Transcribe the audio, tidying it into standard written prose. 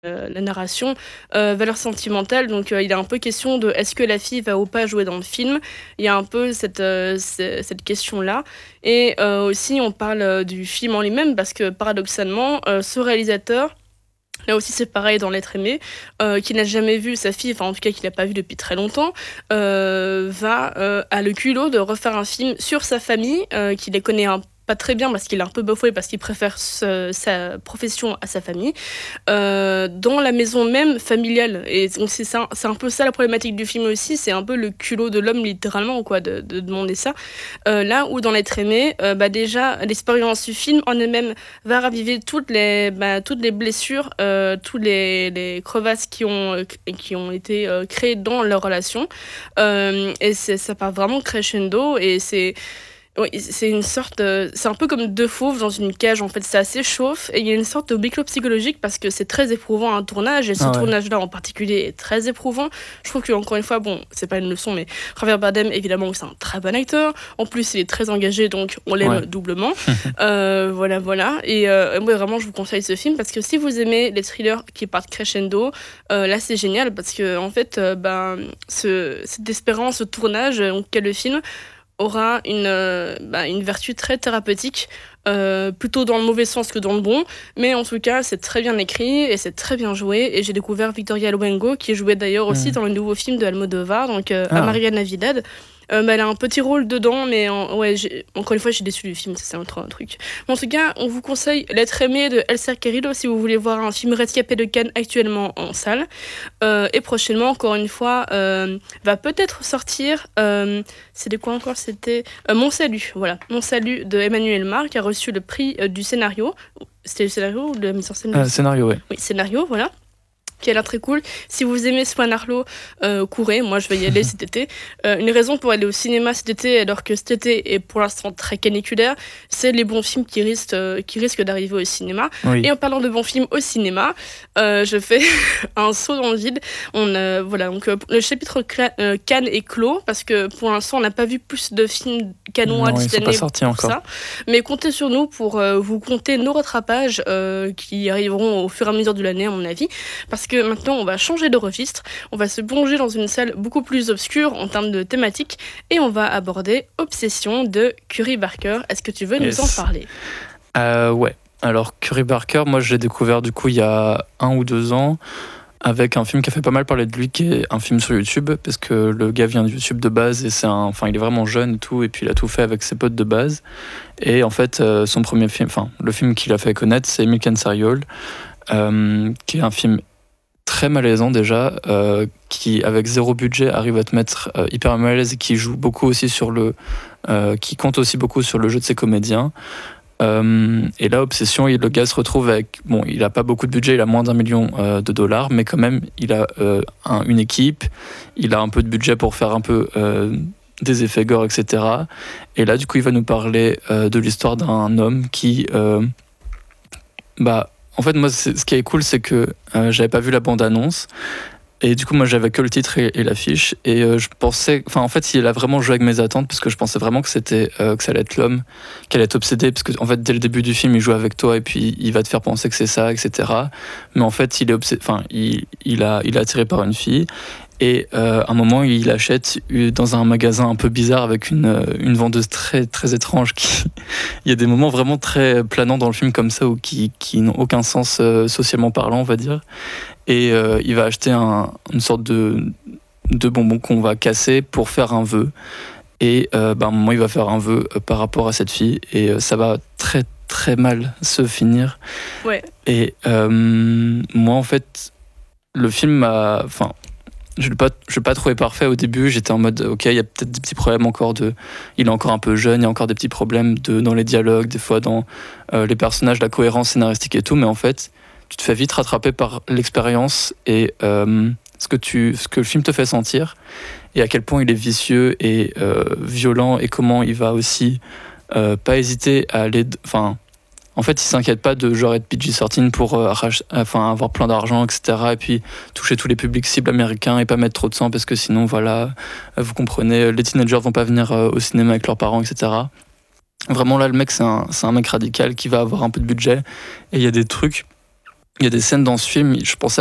la narration, valeur sentimentale, donc il est un peu question de est-ce que la fille va ou pas jouer dans le film? Il y a un peu cette question-là et aussi on parle, du film en lui-même parce que paradoxalement, ce réalisateur, là aussi c'est pareil dans L'être aimé, qui n'a jamais vu sa fille, enfin en tout cas qui l'a pas vue depuis très longtemps, a le culot de refaire un film sur sa famille, qui les connaît pas très bien parce qu'il est un peu bafoué, parce qu'il préfère sa profession à sa famille, dans la maison même familiale. Et donc c'est un peu ça la problématique du film aussi, c'est un peu le culot de l'homme littéralement quoi, de demander ça. Là où dans L'être aimé, déjà l'expérience du film en elle-même va raviver toutes les blessures, toutes les crevasses qui ont été créées dans leur relation. Et ça part vraiment crescendo et oui, c'est une sorte, c'est un peu comme deux fauves dans une cage en fait, c'est assez chauffe et il y a une sorte de huis clos psychologique parce que c'est très éprouvant un tournage et ce Ah ouais. tournage-là en particulier est très éprouvant. Je trouve que encore une fois, bon, c'est pas une leçon, mais Javier Bardem évidemment c'est un très bon acteur. En plus, il est très engagé donc on l'aime Ouais. doublement. Voilà. Et moi vraiment, je vous conseille ce film parce que si vous aimez les thrillers qui partent crescendo, là c'est génial parce que en fait, cette espérance, ce tournage qu'est le film aura une vertu très thérapeutique, plutôt dans le mauvais sens que dans le bon, mais en tout cas c'est très bien écrit et c'est très bien joué et j'ai découvert Victoria Luengo qui jouait d'ailleurs aussi Hmm. dans le nouveau film de Almodovar, donc Ah, Maria Navidad. Elle a un petit rôle dedans, mais ouais, encore une fois, je suis déçue du film, ça, c'est un truc. Mais en tout cas, on vous conseille L'être aimé de Elsa Querido si vous voulez voir un film rescapé de Cannes actuellement en salle. Et prochainement, encore une fois, va peut-être sortir. C'était quoi encore? C'était Mon Salut, voilà. Mon Salut de Emmanuel Mar, qui a reçu le prix du scénario. C'était le scénario ou de la mise en scène? Je sais plus. scénario, ouais. Oui, scénario, voilà, qui a l'air très cool. Si vous aimez Swan Arlo, courez, moi je vais y aller cet été. Une raison pour aller au cinéma cet été, alors que cet été est pour l'instant très caniculaire, c'est les bons films qui risquent d'arriver au cinéma. Oui. Et en parlant de bons films au cinéma, je fais un saut dans le vide. Voilà, donc le chapitre Cannes est clos, parce que pour l'instant on n'a pas vu plus de films cannois de Non, ils cette sont pas année sortis pour encore. ça. Mais comptez sur nous pour vous compter nos rattrapages qui arriveront au fur et à mesure de l'année, à mon avis. Parce que maintenant, on va changer de registre, on va se plonger dans une salle beaucoup plus obscure en termes de thématique, et on va aborder Obsession de Curie Barker. Est-ce que tu veux nous en Yes. parler? Ouais. Alors, Curry Barker, moi, je l'ai découvert du coup il y a 1 ou 2 ans avec un film qui a fait pas mal parler de lui, qui est un film sur YouTube, parce que le gars vient de YouTube de base et enfin, il est vraiment jeune et tout, et puis il a tout fait avec ses potes de base. Et en fait, son premier film, enfin, le film qu'il a fait connaître, c'est Milk and Serial, qui est un film très malaisant déjà, qui avec zéro budget arrive à te mettre hyper mal à l'aise et qui joue beaucoup aussi qui compte aussi beaucoup sur le jeu de ses comédiens. Et là, Obsession, le gars se retrouve avec, bon, il a pas beaucoup de budget, il a moins d'1 million de dollars, mais quand même, il a une équipe, il a un peu de budget pour faire un peu des effets gore, etc. Et là, du coup, il va nous parler de l'histoire d'un homme qui, en fait, moi, ce qui est cool, c'est que j'avais pas vu la bande-annonce. Et du coup, moi, j'avais que le titre et l'affiche. Et je pensais. Enfin, en fait, il a vraiment joué avec mes attentes, parce que je pensais vraiment que que ça allait être l'homme, qui allait être obsédé. Parce que, en fait, dès le début du film, il joue avec toi et puis il va te faire penser que c'est ça, etc. Mais en fait, il est obsédé. Enfin, il est attiré par une fille. Et à un moment, il achète dans un magasin un peu bizarre avec une vendeuse très, très étrange. Il y a des moments vraiment très planants dans le film comme ça, qui n'ont aucun sens socialement parlant, on va dire. Et il va acheter une sorte de bonbon qu'on va casser pour faire un vœu. Et à un moment, il va faire un vœu par rapport à cette fille. Et ça va très, très mal se finir. Ouais. Et moi, en fait, le film m'a... Enfin, je ne l'ai pas trouvé parfait au début. J'étais en mode, ok, il y a peut-être des petits problèmes encore il est encore un peu jeune, il y a encore des petits problèmes dans les dialogues, des fois dans les personnages, la cohérence scénaristique et tout. Mais en fait, tu te fais vite rattraper par l'expérience et ce que le film te fait sentir et à quel point il est vicieux et violent, et comment il va aussi pas hésiter à aller... Enfin, en fait, il s'inquiète pas de genre être PG-13 pour avoir plein d'argent, etc. Et puis toucher tous les publics cibles américains et pas mettre trop de sang, parce que sinon, voilà, vous comprenez, les teenagers vont pas venir au cinéma avec leurs parents, etc. Vraiment, là, le mec, c'est un mec radical qui va avoir un peu de budget. Et il y a des trucs Il y a des scènes dans ce film, je pense